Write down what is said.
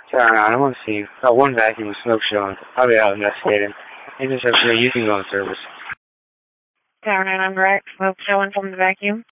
I want to see. Got one vacuum with smoke showing. Probably out investigating. Agents are free. You can go on service. Tower 9, I'm correct. Smoke showing from the vacuum.